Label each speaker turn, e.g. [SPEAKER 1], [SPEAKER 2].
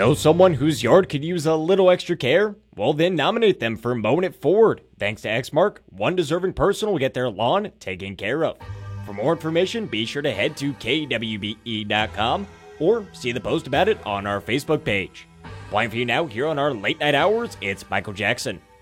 [SPEAKER 1] Know someone whose yard could use a little extra care? Well, then nominate them for Mowing It Forward. Thanks to Exmark, one deserving person will get their lawn taken care of. For more information, be sure to head to kwbe.com or see the post about it on our Facebook page. Playing for you now here on our Late Night Hours, it's Michael Jackson.